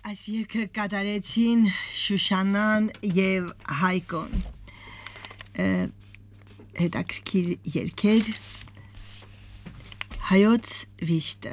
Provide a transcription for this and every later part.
Այս երգը կատարեցին Շուշանան և Հայկոն հետաքրքիր երգեր Հայոց վիշտը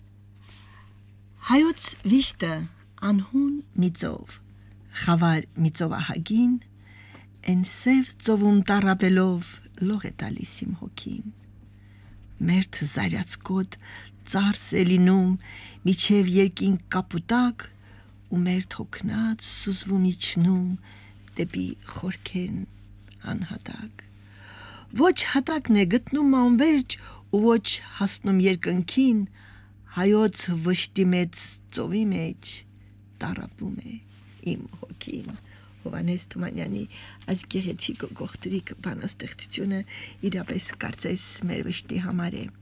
Հայոց վիշտը անհուն միծով խավար միծովահագին են սև ծովում տառապելով լող է տալիս իմ հոգին մերթ զայրացկոտ ծարս է լինում միջև երկինք կապուտակ ու մերթ հոգնած սուզվում իջնում դեպի խորքերն անհատակ ոչ հատակն է գտնում անվերջ ու ոչ հասնում երկնքին հայոց վշտի մեծ ծովի մեջ տառապում է իմ հոգին Հովհաննես Թումանյանի այս գեղեցիկ ու գողտրիկ բանաստեղծությունը իրապես կարծես մեր վշտի համար է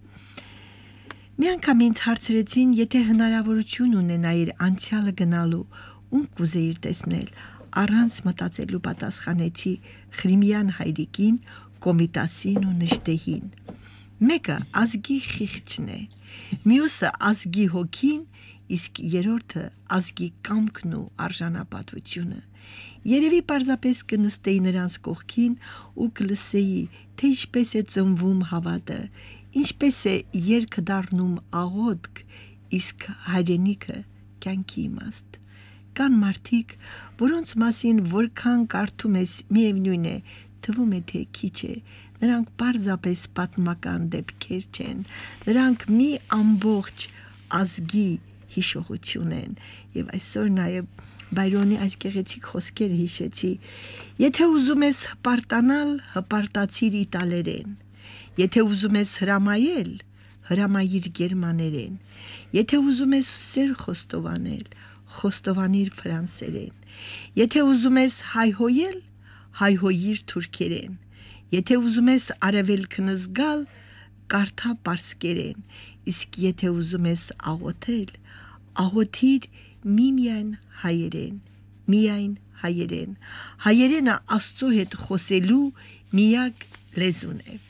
Մի անգամ ինձ հարցրեցին, եթե հնարավորություն ունենայիր անցյալը գնալու, ում կուզեիր տեսնել, առանց մտածելու պատասխանեցի Խրիմյան հայրիկին, Կոմիտասին ու Նժդեհին։ Մեկը ազգի խիղճն է, մյուսը ազգի հոգին, իսկ երրորդը ազգի կամքն ու արժանապատվությունը։ Երևի պարզապես կնստեի նրանց կողքին ու կլսեի, թե ինչպես է ծնվում հավատը, Ինչպես է երգը դառնում աղոթք, իսկ հայրենիքը կյանքի իմաստ։ Կան մարդիկ, որոնց մասին որքան կարդում ես միևնույն է, թվում է թե քիչ է, նրանք պարզապես պատմական դեպքեր չեն, նրանք մի ամբողջ ազգի հիշողություն են, և այսօր նաև Բայրոնի այս գեղեցիկ խոսքերը հիշեցի, եթե ուզում ես հպարտանալ, հպարտացիր իտալերեն, Եթե ուզում ես հրամայել, հրամայիր գերմաներեն, եթե ուզում ես սեր խոստովանել, խոստովանիր ֆրանսերեն, եթե ուզում ես հայհոյել, հայհոյիր թուրքերեն, եթե ուզում ես արևելքն զգալ, կարդա պարսկերեն, իսկ եթե ուզում ես աղոթել, աղոթիր միմիայն հայերեն, միայն հայերեն, հայերենը Աստծո հետ խոսելու միակ լեզուն է։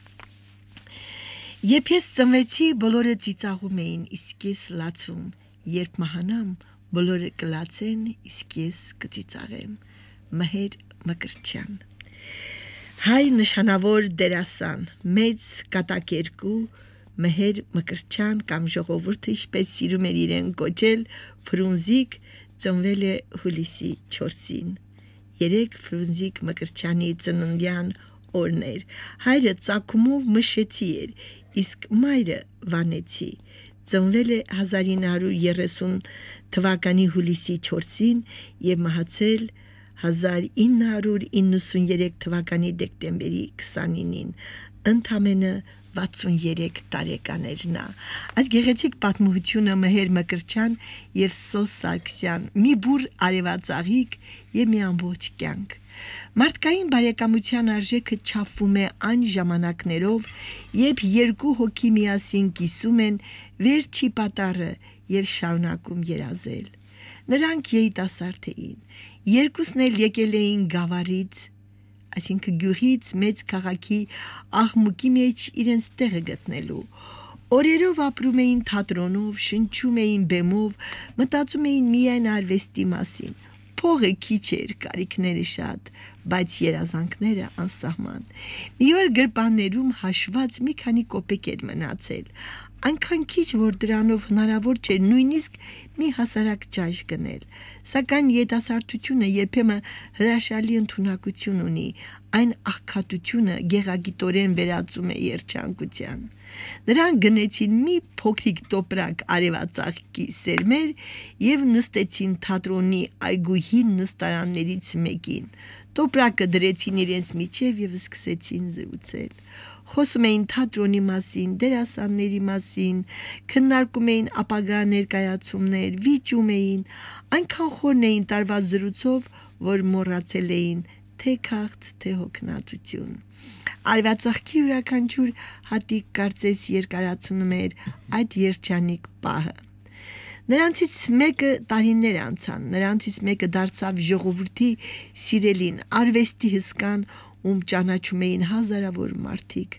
Երբ ես ծնվեցի, բոլորը ծիծաղում էին, իսկ ես լացում, երբ մահանամ, բոլորը կլացեն, իսկ ես կծիծաղեմ։ Մհեր Մկրտչյան Հայ նշանավոր դերասան, մեծ կատակերգու Մհեր Մկրտչյան կամ ժողովուրդը ինչպես սիրում էր իրեն կոչել, Ֆրունզիկ ծնվել է հուլիսի 4-ին։ 3 Ֆրունզիկ Մկրտչյանի ծննդյան օրն էր։ Հայրը ծագումով մշեցի էր, իսկ մայրը Վանեցի։ Ծնվել է 1930 թվականի հուլիսի 4-ին և մահացել 1993 թվականի դեկտեմբերի 29-ին, ընդամենը 63 տարեկան էր նա։ Այս գեղեցիկ պատմությունը Մհեր Մկրտչյան և Սոս Սարգսյան, մի բուռ արևածաղիկ և մի ամբողջ կյանք։ Մարդկային բարեկամության արժեքը չափվում է այն ժամանակներով, երբ երկու հոգի միասին կիսում են վերջի պատառը և շարունակում երազել։ Նրանք երիտասարդ էին, երկուսն էլ եկել էին Գավառից, այսինքն գյուղից մեծ քաղաքի աղմուկի մեջ իրենց տեղը գտնելու։ Օրերով ապրում էին թատրոնով, շնչում էին բեմով, մտածում էին միայն արվեստի մասին։ Փողը քիչ էր, կարիքները շատ, բայց երազանքները անսահման։ Մի օր գրպաններում հաշված մի քանի կոպեկ էր մնացել, այնքան քիչ, որ դրանով հնարավոր չէր նույնիսկ մի հասարակ ճաշ գնել, սակայն երիտասարդությունը երբեմն հրաշալի ընդունակություն ունի, այն աղքատությունը գեղագիտորեն վերածում է երջանկության։ Նրանք գնեցին մի փոքրիկ տոպրակ արևածաղկի սերմեր և նստեցին թատրոնի այգու հին նստարաններից մեկին։ Տոպրակը դրեցին իրենց միջև և սկսեցին զրուցել։ Խոսում էին թատրոնի մասին, դերասանների մասին, քննարկում էին ապագա ներկայացումներ, վիճում էին, այնքան խորն էին տարված զրույցով, որ մոռացել էին թե քաղց, թե հոգնածություն։ Արևածաղկի յուրաքանչյուր հատիկ կարծես երկարացնում էր այդ երջանիկ պահը։ Նրանցից մեկը տարիներ անցան, նրանցից մեկը դարձավ ժողովրդի սիրելին, արվեստի հսկան, ում ճանաչում էին հազարավոր մարդիկ,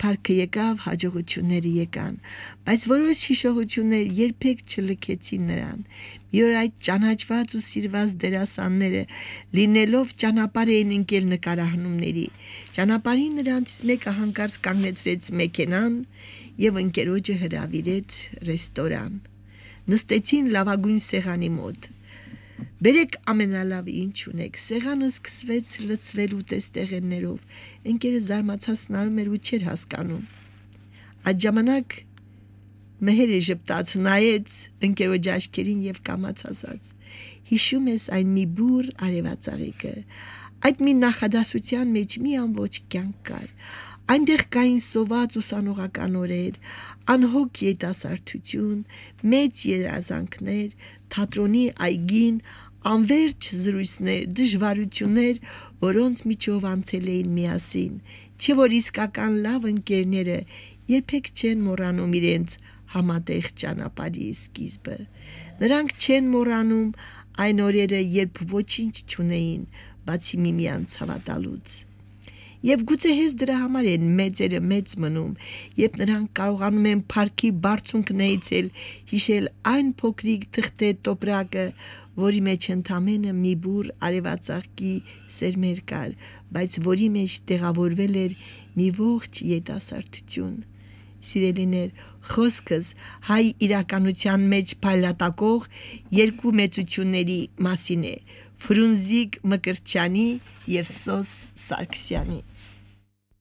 փառքը եկավ, հաջողությունները եկան, բայց որոշ հիշողություններ երբեք չլքեցին նրան։ Մի օր այդ ճանաչված ու սիրված դերասանները լինելով ճանապարհ էին ընկել նկարահանումների։ Ճանապարհին նրանց մեկը հանկարծ կանգնեցրեց մեքենան եւ ընկերոջը հրավիրեց ռեստորան։ Նստեցին լավագույն սեղանի մոտ։ Բերեք ամենալավը ինչ ունեք։ Սեղանը սկսվեց լցվել ուտեստեղեններով։ Ընկերը զարմացած նայում էր ու չէր հասկանում։ Այդ ժամանակ մեհերը ժպտաց, նայեց ընկերոջ աչքերին եւ կամաց ասաց. հիշում ես այն մի բուռ արևածաղիկը։ Այդ մի նախադասության մեջ մի ամբողջ կյանք կար։ Այնտեղ կային սոված ուսանողական օրեր, անհոգ երիտասարդություն, մեծ երազանքներ, թատրոնի այգին, անverջ զրույցներ, դժվարություններ, որոնց միջով անցել էին միասին, չէ որ իսկական լավ ընկերները երբեք չեն մոռանում իրենց համատեղ ճանապարհի սկիզբը։ Նրանք չեն մոռանում այն օրերը, երբ ոչինչ չունեին, բացի միմյանց հավատալուց։ Եվ գուցե հենց դրա համար են մեծերը մեծ մնում, երբ նրանք կարողանում են փառքի բարձունքն էցել, հիշել այն փոքրիկ թղթե տոպրակը, որի մեջ ընդամենը մի բուռ արևածաղկի սերմեր կար, բայց որի մեջ տեղավորվել էր մի ողջ երիտասարդություն։ Սիրելիներ, խոսքս հայ իրականության մեջ փայլատակող երկու մեծությունների մասին է՝ Ֆրունզիկ Մկրտչյանի եւ Սոս Սարգսյանի։